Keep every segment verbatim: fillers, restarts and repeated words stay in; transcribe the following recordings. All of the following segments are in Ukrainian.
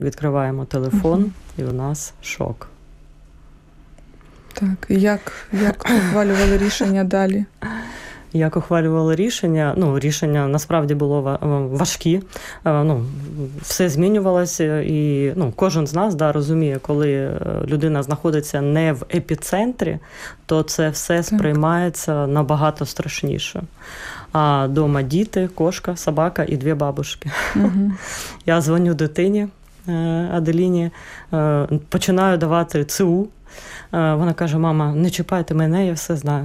Відкриваємо телефон, угу. і у нас шок. Так, і як, як ухвалювали рішення далі? Як ухвалювали рішення? Ну, рішення насправді було важкі. Ну, все змінювалося, і ну, кожен з нас да, розуміє, коли людина знаходиться не в епіцентрі, то це все сприймається набагато страшніше. А вдома діти, кошка, собака і дві бабушки. Угу. Я дзвоню дитині Аделіні, починаю давати ЦУ. Вона каже: мама, не чіпайте мене, я все знаю.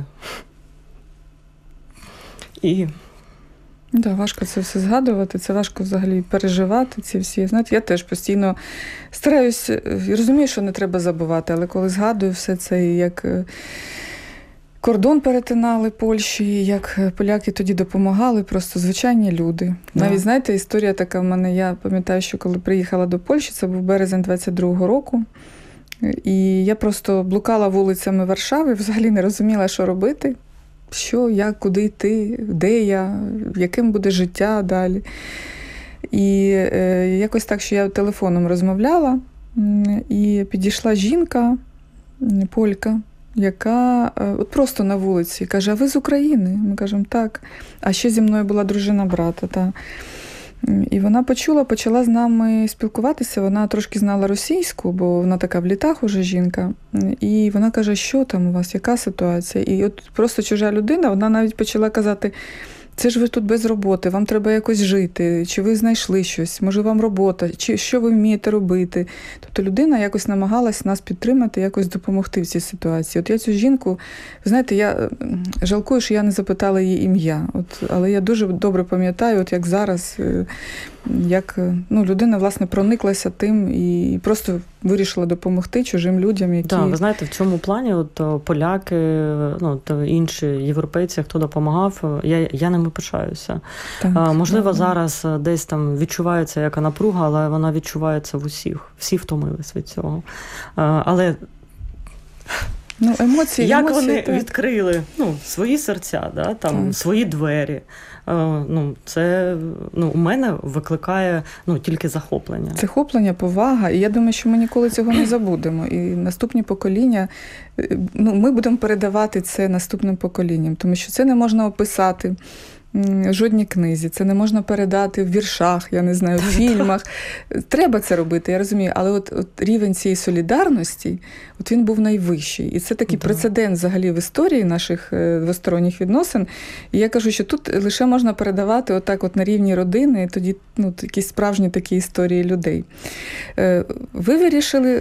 І... Да, важко це все згадувати, це важко взагалі переживати ці всі. Знаєте, я теж постійно стараюсь, розумію, що не треба забувати, але коли згадую все це, як кордон перетинали Польщі, як поляки тоді допомагали, просто звичайні люди. Да. Навіть, знаєте, історія така в мене, я пам'ятаю, що коли приїхала до Польщі, це був березень двадцять другого року, і я просто блукала вулицями Варшави, взагалі не розуміла, що робити. Що, як, куди йти, де я, яким буде життя далі. І е, якось так, що я телефоном розмовляла, і підійшла жінка, полька, яка е, от просто на вулиці каже: а ви з України? Ми кажемо: так. А ще зі мною була дружина брата. Та. І вона почула, почала з нами спілкуватися, вона трошки знала російську, бо вона така в літах уже жінка. І вона каже: що там у вас, яка ситуація? І от просто чужа людина, вона навіть почала казати: це ж ви тут без роботи, вам треба якось жити, чи ви знайшли щось, може вам робота, чи що ви вмієте робити. Тобто людина якось намагалась нас підтримати, якось допомогти в цій ситуації. От я цю жінку, ви знаєте, я жалкую, що я не запитала її ім'я, от, але я дуже добре пам'ятаю, от як зараз, як ну, людина, власне, прониклася тим і просто вирішила допомогти чужим людям, які... Так, ви знаєте, в цьому плані от, поляки, ну, то інші європейці, хто допомагав, я, я ними пишаюся. Так, а, можливо, так, зараз десь там відчувається яка напруга, але вона відчувається в усіх. Всі втомились від цього. А, але... Ну, емоції, як емоції, вони так. відкрили ну, свої серця, да, там, свої двері. Ну, це ну, у мене викликає ну, тільки захоплення. Захоплення, повага. І я думаю, що ми ніколи цього не забудемо. І наступні покоління, ну, ми будемо передавати це наступним поколінням. Тому що це не можна описати в жодній книзі, це не можна передати в віршах, я не знаю, в фільмах. Треба це робити, я розумію. Але от, от рівень цієї солідарності, от він був найвищий. І це такий да. прецедент взагалі в історії наших двосторонніх відносин. І я кажу, що тут лише можна передавати отак от на рівні родини, і тоді ну, якісь справжні такі історії людей. Ви вирішили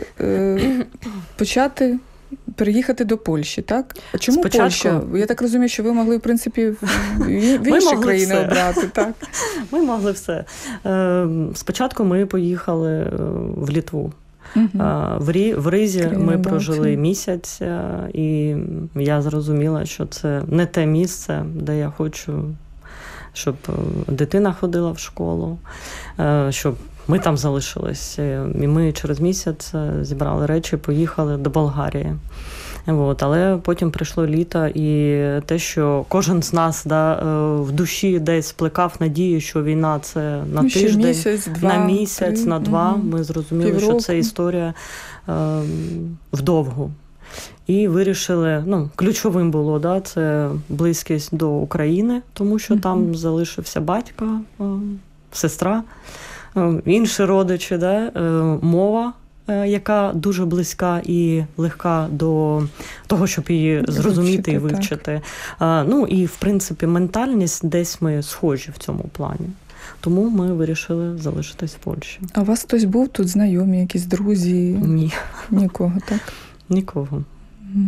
почати переїхати до Польщі, так? А чому Спочатку... Польща? Я так розумію, що ви могли, в принципі, в інші країни все. обрати, так? Ми могли все. Спочатку ми поїхали в Литву. Угу. В, Рі... в Ризі Країна ми прожили Балтії. місяць, і я зрозуміла, що це не те місце, де я хочу, щоб дитина ходила в школу, щоб ми там залишились. І ми через місяць зібрали речі, поїхали до Болгарії. От. Але потім прийшло літо, і те, що кожен з нас да, в душі десь плекав надію, що війна – це на ну, тиждень, місяць, два, на місяць, три. на два. Угу. Ми зрозуміли, Півроку. що це історія е, вдовгу. І вирішили, ну, ключовим було, да, це близькість до України, тому що угу. там залишився батько, е, сестра, інші родичі, да, мова, яка дуже близька і легка до того, щоб її зрозуміти і вивчити. Так. Ну і, в принципі, ментальність десь ми схожі в цьому плані. Тому ми вирішили залишитись в Польщі. А у вас хтось був тут знайомі, якісь друзі? Ні. Нікого, так? Нікого. Угу.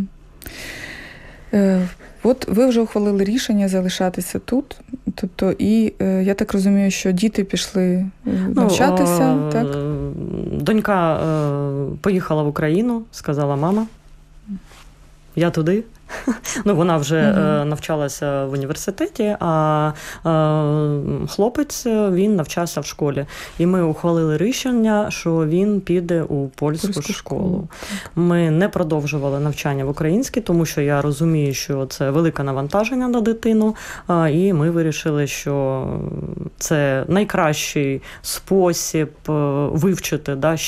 Е, от ви вже ухвалили рішення залишатися тут, тобто, і е, я так розумію, що діти пішли навчатися, ну, так? Донька е, поїхала в Україну, сказала: мама, я туди, Ну, вона вже uh-huh. навчалася в університеті, а хлопець, він навчався в школі. І ми ухвалили рішення, що він піде у польську, польську школу. школу. Ми не продовжували навчання в українській, тому що я розумію, що це велике навантаження на дитину, і ми вирішили, що це найкращий спосіб вивчити, да,